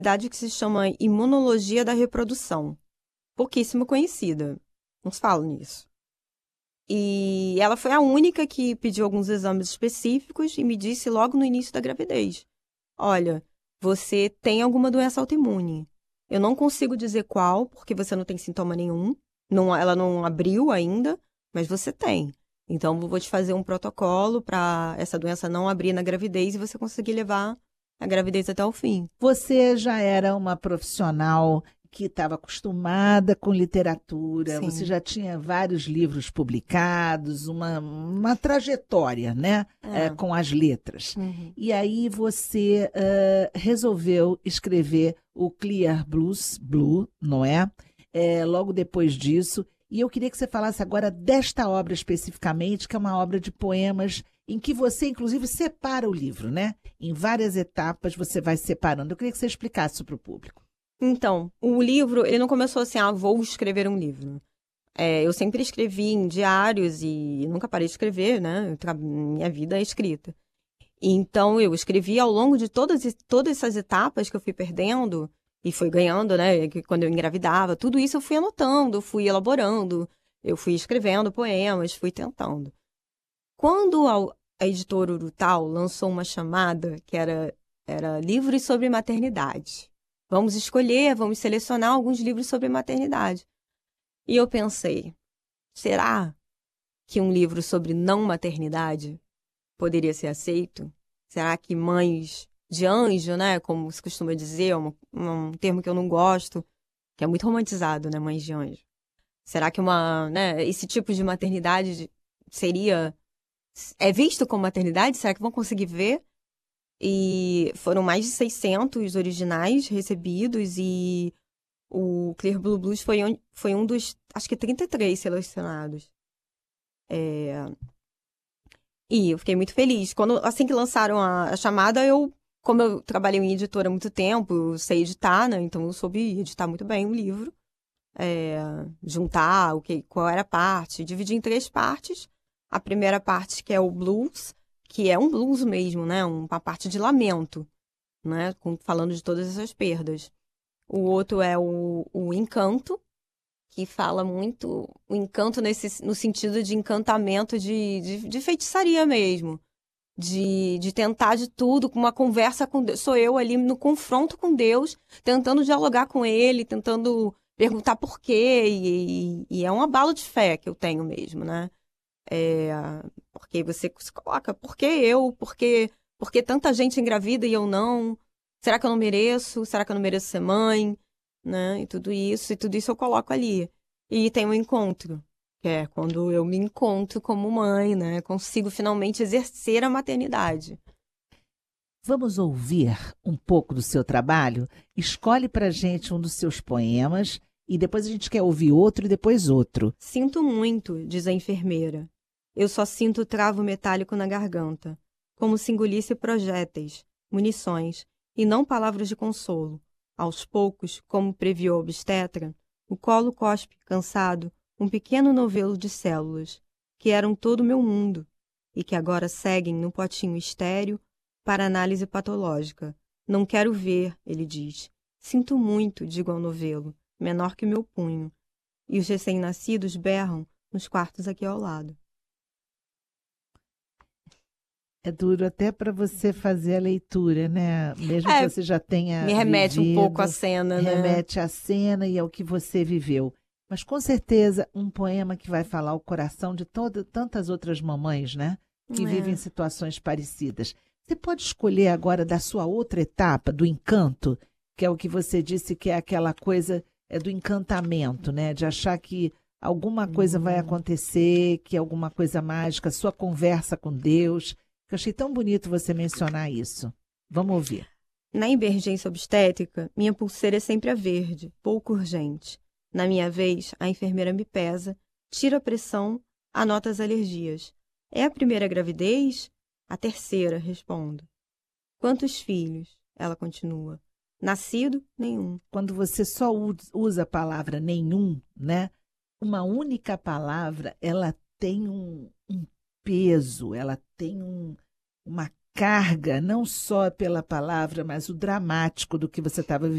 especialidade que se chama imunologia da reprodução. Pouquíssimo conhecida. Não se fala nisso. E ela foi a única que pediu alguns exames específicos e me disse logo no início da gravidez: olha, você tem alguma doença autoimune. Eu não consigo dizer qual, porque você não tem sintoma nenhum. Ela não abriu ainda, mas você tem. Então, eu vou te fazer um protocolo para essa doença não abrir na gravidez e você conseguir levar a gravidez até o fim. Você já era uma profissional que estava acostumada com literatura, Sim. você já tinha vários livros publicados, uma trajetória, né, com as letras. Uhum. E aí você resolveu escrever o Clear Blues, Blue, não é? Logo depois disso. E eu queria que você falasse agora desta obra especificamente, que é uma obra de poemas em que você, inclusive, separa o livro, né? Em várias etapas você vai separando. Eu queria que você explicasse isso para o público. Então, o livro, ele não começou assim, vou escrever um livro. Eu sempre escrevi em diários e nunca parei de escrever, né? Minha vida é escrita. Então, eu escrevi ao longo de todas essas etapas que eu fui perdendo e fui ganhando, né? Quando eu engravidava, tudo isso eu fui anotando, fui elaborando, eu fui escrevendo poemas, fui tentando. Quando a editora Urutau lançou uma chamada que era livros sobre maternidade. Vamos selecionar alguns livros sobre maternidade. E eu pensei, será que um livro sobre não maternidade poderia ser aceito? Será que mães de anjo, né, como se costuma dizer, um termo que eu não gosto, que é muito romantizado, né, mães de anjo. Será que esse tipo de maternidade é visto como maternidade? Será que vão conseguir ver? E foram mais de 600 originais recebidos e o Clear Blue Blues foi um dos, acho que 33 selecionados. E eu fiquei muito feliz. Assim que lançaram a chamada, como eu trabalhei em editora há muito tempo, eu sei editar, né? Então eu soube editar muito bem o livro. Juntar qual era a parte, dividir em 3 partes. A primeira parte, que é o blues, que é um blues mesmo, né? Uma parte de lamento, né? Falando de todas essas perdas. O outro é o encanto, que fala muito o encanto no sentido de encantamento de feitiçaria mesmo. De tentar de tudo, com uma conversa com Deus. Sou eu ali no confronto com Deus, tentando dialogar com Ele, tentando perguntar por quê. E é um abalo de fé que eu tenho mesmo, né? Porque você se coloca, por que eu? Por que tanta gente engravida e eu não? Será que eu não mereço? Será que eu não mereço ser mãe? Né? E tudo isso eu coloco ali. E tem um encontro, que é quando eu me encontro como mãe, né? Consigo finalmente exercer a maternidade. Vamos ouvir um pouco do seu trabalho? Escolhe pra gente um dos seus poemas e depois a gente quer ouvir outro e depois outro. Sinto muito, diz a enfermeira. Eu só sinto o travo metálico na garganta, como se engolisse projéteis, munições, e não palavras de consolo. Aos poucos, como previu a obstetra, o colo cospe, cansado, um pequeno novelo de células, que eram todo o meu mundo, e que agora seguem no potinho estéril para análise patológica. Não quero ver, ele diz. Sinto muito, digo ao novelo, menor que o meu punho, e os recém-nascidos berram nos quartos aqui ao lado. É duro até para você fazer a leitura, né? Mesmo que você já tenha me remete vivido, um pouco à cena, né? remete à cena e ao que você viveu. Mas com certeza um poema que vai falar o coração de tantas outras mamães, né? Que vivem situações parecidas. Você pode escolher agora da sua outra etapa, do encanto, que é o que você disse que é aquela coisa do encantamento, né? De achar que alguma coisa vai acontecer, que é alguma coisa mágica, sua conversa com Deus. Eu achei tão bonito você mencionar isso. Vamos ouvir. Na emergência obstétrica, minha pulseira é sempre a verde, pouco urgente. Na minha vez, a enfermeira me pesa, tira a pressão, anota as alergias. É a primeira gravidez? A terceira, respondo. Quantos filhos? Ela continua. Nascido? Nenhum. Quando você só usa a palavra nenhum, né? Uma única palavra, ela tem um peso, ela tem uma carga, não só pela palavra, mas o dramático do que você estava vivendo.